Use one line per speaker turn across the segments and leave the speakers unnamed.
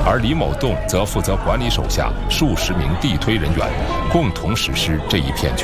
而李某栋则负责管理手下数十名地推人员，共同实施这一骗局。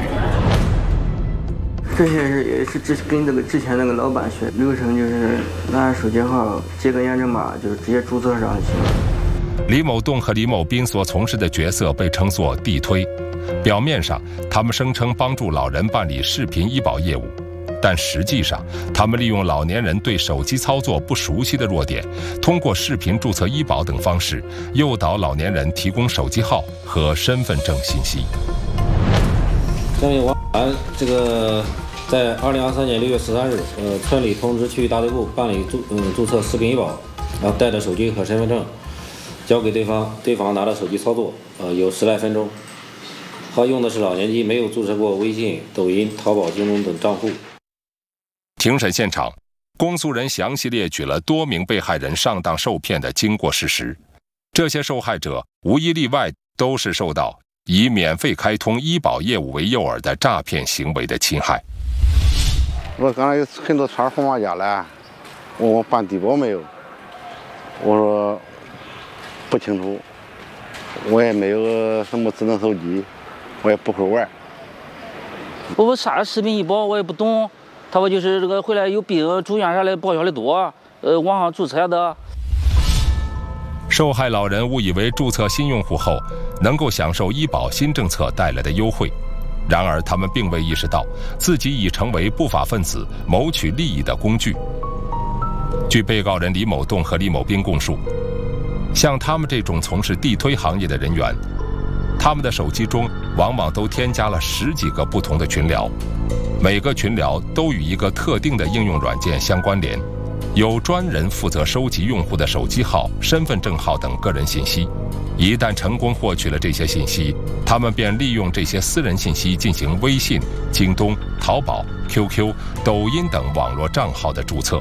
这些也是跟之前那个老板学流程，就是拿手机号接个验证码，就是直接注册上就行了。
李某栋和李某斌所从事的角色被称作地推，表面上他们声称帮助老人办理视频医保业务，但实际上他们利用老年人对手机操作不熟悉的弱点，通过视频注册医保等方式诱导老年人提供手机号和身份证信息。
这名王这个在2023年6月13日，村里通知区域大队部办理注册视频医保，然后带着手机和身份证交给对方，对方拿着手机操作，有10来分钟。他用的是老年机，没有注册过微信、抖音、淘宝、京东等账户。
庭审现场，公诉人详细列举了多名被害人上当受骗的经过事实。这些受害者无一例外都是受到以免费开通医保业务为诱饵的诈骗行为的侵害。
我刚才有很多传号码家来，问我办低保没有，我说不清楚，我也没有什么智能手机，我也不会玩。
我啥视频医保我也不懂，他说就是这个回来有病住院啥的报销的多，网上注册的。
受害老人误以为注册新用户后能够享受医保新政策带来的优惠，然而他们并未意识到自己已成为不法分子谋取利益的工具。据被告人李某栋和李某斌供述，像他们这种从事地推行业的人员，他们的手机中往往都添加了10几个不同的群聊，每个群聊都与一个特定的应用软件相关联，有专人负责收集用户的手机号、身份证号等个人信息。一旦成功获取了这些信息，他们便利用这些私人信息进行微信、京东、淘宝、QQ、抖音等网络账号的注册。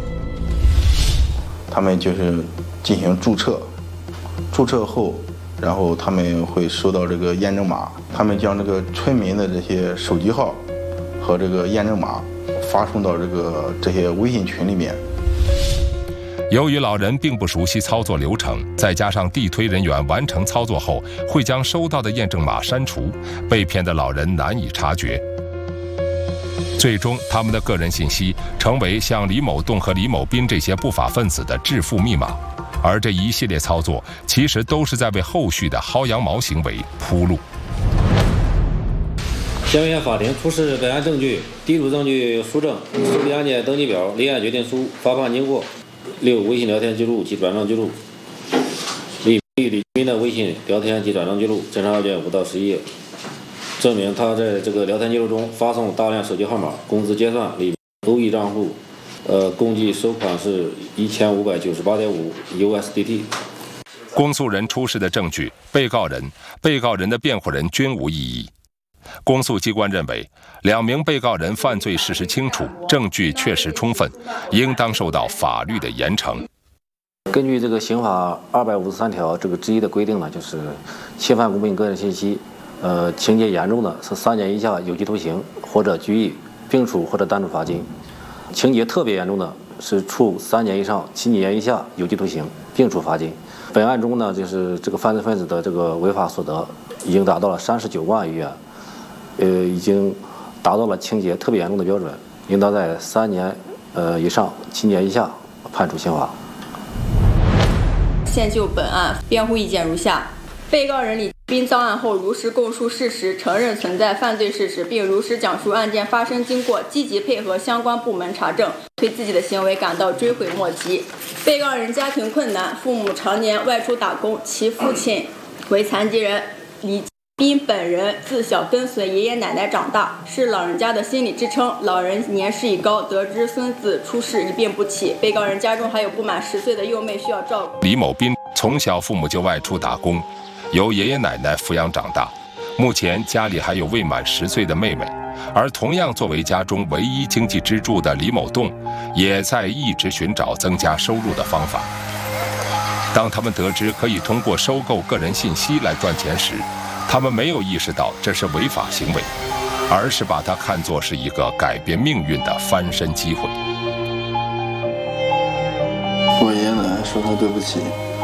他们就是进行注册，注册后，然后他们会收到这个验证码，他们将这个村民的这些手机号和这个验证码发送到这些微信群里面。
由于老人并不熟悉操作流程，再加上地推人员完成操作后会将收到的验证码删除，被骗的老人难以察觉。最终，他们的个人信息成为像李某栋和李某斌这些不法分子的致富密码，而这一系列操作其实都是在为后续的薅羊毛行为铺路。
县院法庭出示本案证据、地主证据书证、受理案件登记表、立案决定书、发判经过，6微信聊天记录及转账记录，李斌的微信聊天及转账记录，侦查要件5到11页，证明他在这个聊天记录中发送大量手机号码，工资结算李欧亿账户，共计收款是1598.5 USDT。
公诉人出示的证据，被告人的辩护人均无异议。公诉机关认为，2名被告人犯罪事实清楚，证据确实充分，应当受到法律的严惩。
根据这个刑法253条这个之一的规定呢，就是侵犯公民个人信息，情节严重的是3年以下有期徒刑或者拘役，并处或者单处罚金；情节特别严重的是处3年以上7年以下有期徒刑，并处罚金。本案中呢，就是这个犯罪分子的这个违法所得已经达到了39万余元。已经达到了情节特别严重的标准，应当在3年以上7年以下判处刑罚。
现就本案辩护意见如下：被告人李斌遭案后如实供述事实，承认存在犯罪事实，并如实讲述案件发生经过，积极配合相关部门查证，对自己的行为感到追悔莫及。被告人家庭困难，父母常年外出打工，其父亲为残疾人，李斌本人自小跟随爷爷奶奶长大，是老人家的心理支撑。老人年事已高，得知孙子出事一病不起，被告人家中还有不满10岁的幼妹需要照顾。
李某斌从小父母就外出打工，由爷爷奶奶抚养长大，目前家里还有未满10岁的妹妹。而同样作为家中唯一经济支柱的李某栋，也在一直寻找增加收入的方法。当他们得知可以通过收购个人信息来赚钱时，他们没有意识到这是违法行为，而是把它看作是一个改变命运的翻身机会。
我爷爷奶奶说声对不起，